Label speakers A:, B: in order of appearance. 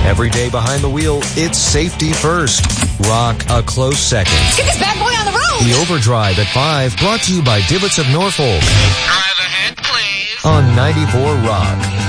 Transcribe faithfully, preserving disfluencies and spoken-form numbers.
A: Every day behind the wheel, it's safety first. Rock a close second.
B: Let's get this bad boy on the road.
A: The Overdrive at five, brought to you by Divots of Norfolk.
C: Drive ahead, please.
A: On ninety-four Rock.